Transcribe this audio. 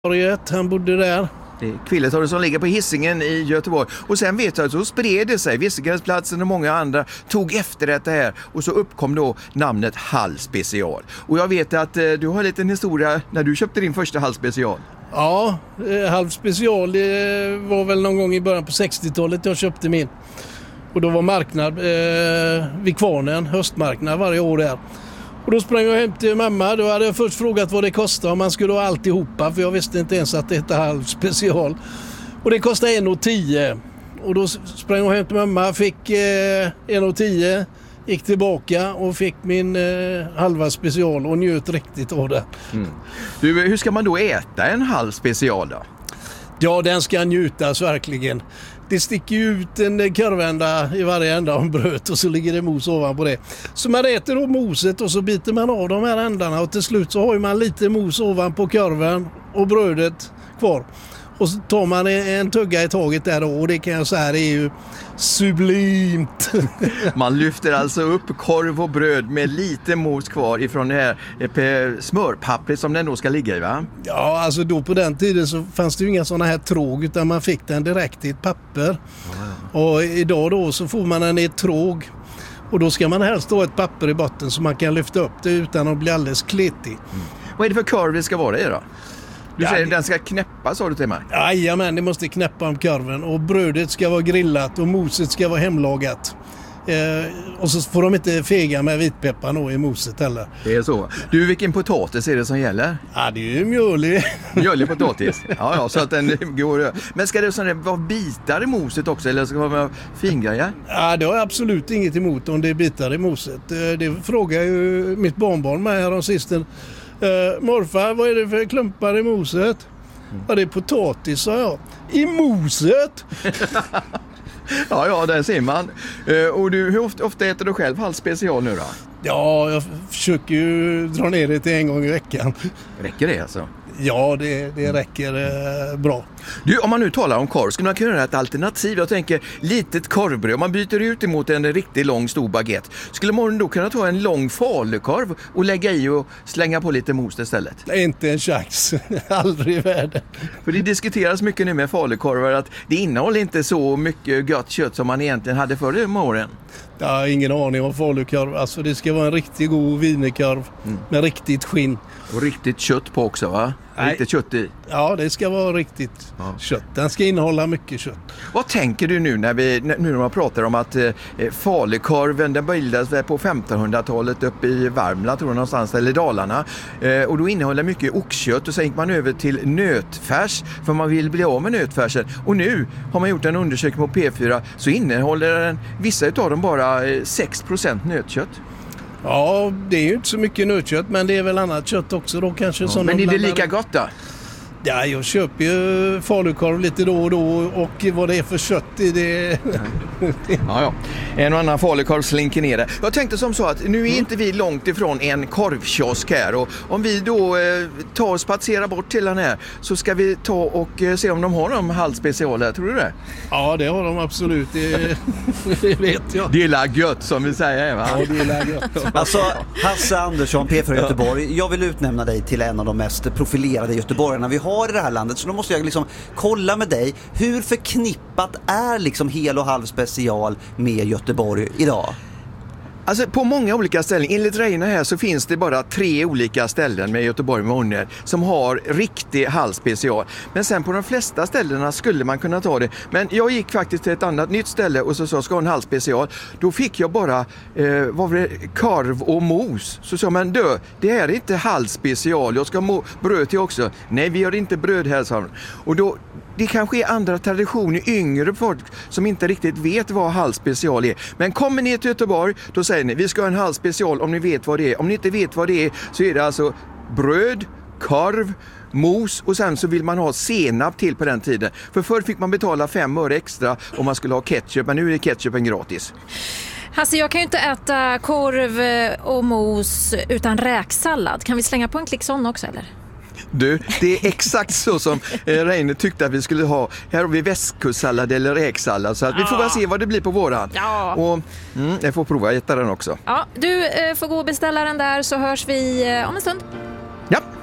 Han bodde där. Det är Kvilletorget som ligger på Hisingen i Göteborg. Och sen vet jag att så spred det sig. Visegränsplatsen och många andra tog efter det här. Och så uppkom då namnet Hall Special. Och jag vet att du har en liten historia när du köpte din första Hall Special. Ja, Hall Special, det var väl någon gång i början på 60-talet jag köpte min. Och då var marknad vid Kvarnen, höstmarknad varje år där. Och då sprang jag hem till mamma. Då hade jag först frågat vad det kostade om man skulle ha alltihopa. För jag visste inte ens att det hette Hall Special. Och det kostade 1,10. Och då sprang jag hem till mamma, fick 1,10. Gick tillbaka och fick min halva special och njöt riktigt av det. Mm. Du, hur ska man då äta en Hall Special då? Ja, den ska njutas verkligen. Det sticker ut en korvända i varje ända av bröd och så ligger det mos ovanpå det. Så man äter då moset och så biter man av de här ändarna och till slut så har man lite mos ovanpå korven och brödet kvar. Och så tar man en tugga i taget där och det kan jag säga, det är ju sublimt. Man lyfter alltså upp korv och bröd med lite mos kvar ifrån det här smörpappret som den då ska ligga i, va? Ja, alltså då på den tiden så fanns det ju inga sådana här tråg utan man fick den direkt i ett papper. Och idag då så får man den i ett tråg. Och då ska man helst ha ett papper i botten så man kan lyfta upp det utan att bli alldeles kletig. Vad är det för korv det ska vara i då? Du säger den ska knäppa, sa du till mig? Jajamän, det måste knäppa om korven. Och brödet ska vara grillat och moset ska vara hemlagat. Och så får de inte fega med vitpeppar då i moset heller. Det är så. Du, vilken potatis är det som gäller? Ja, det är ju mjölig. Mjölig potatis? Ja, så att den går. Men ska det vara bitar i moset också eller ska det vara fingrejer? Ja, det har jag absolut inget emot om det är bitar i moset. Det frågar ju mitt barnbarn med här om sisten. Morfar, vad är det för klumpar i moset? Ja, det är potatis, sa jag. I moset? Ja, där ser man. Och du, hur ofta äter du själv Hall Special nu då? Ja, jag försöker ju dra ner det till en gång i veckan. Räcker det alltså? Ja, det räcker bra. Du, om man nu talar om korv, skulle man kunna göra ett alternativ? Jag tänker, litet korvbröd. Man byter ut emot en riktigt lång stor baguette. Skulle man då kunna ta en lång falukorv och lägga i och slänga på lite mos istället? Inte en chans. Aldrig i världen. För det diskuteras mycket nu med falukorvar att det innehåller inte så mycket gott kött som man egentligen hade förr om åren. Jag har ingen aning om falukorv. Alltså det ska vara en riktigt god wienerkorv med riktigt skinn. Och riktigt kött på också, va? Riktigt kött i. Ja, det ska vara riktigt kött. Den ska innehålla mycket kött. Vad tänker du nu när man pratar om att falukorven den bildades på 1500-talet uppe i Värmland tror jag någonstans, eller Dalarna. Och då innehåller mycket oxkött och sen gick man över till nötfärs för man vill bli av med nötfärsen. Och nu har man gjort en undersökning på P4 så innehåller den, vissa utav dem bara 6% nötkött. Ja, det är ju inte så mycket nötkött men det är väl annat kött också då kanske. Ja, men är det lika gott då? Ja, jag köper ju falukorv lite då och då och vad det är för kött i det. Ja. En och annan falukorv slinker ner det. Jag tänkte som så att nu är inte vi långt ifrån en korvkiosk här och om vi då tar och spatserar bort till den här så ska vi ta och se om de har någon Hall Special här, tror du det? Ja, det har de absolut, det vet jag. Det är la gött som vi säger, va? Ja, det är la gött. Alltså, Hasse Andersson, P4 Göteborg, jag vill utnämna dig till en av de mest profilerade göteborgarna vi har i det här landet, så då måste jag liksom kolla med dig, hur förknippat är liksom Hel och Halv Special med Göteborg idag? Alltså på många olika ställen, enligt Reina här så finns det bara 3 olika ställen med Göteborg med Onner som har riktig Hall Special. Men sen på de flesta ställena skulle man kunna ta det. Men jag gick faktiskt till ett annat nytt ställe och så sa ska ha en Hall Special. Då fick jag bara korv och mos. Så sa man det här är inte Hall Special, jag ska ha bröd till också. Nej, vi har inte bröd här, sa de. Och då det kanske är andra traditioner, yngre folk som inte riktigt vet vad Hall Special är. Men kommer ni till Göteborg, då säger ni vi ska ha en Hall Special om ni vet vad det är. Om ni inte vet vad det är så är det alltså bröd, korv, mos och sen så vill man ha senap till på den tiden. För förr fick man betala 5 öre extra om man skulle ha ketchup, men nu är ketchupen gratis. Alltså jag kan ju inte äta korv och mos utan räksallad. Kan vi slänga på en klick sån också eller? Du, det är exakt så som Reine tyckte att vi skulle ha. Här har vi västkustsallad eller räksallad. Så att vi får bara se vad det blir på våran. Ja. Och jag får prova att äta den också. Ja, du får gå och beställa den där så hörs vi om en stund. Ja.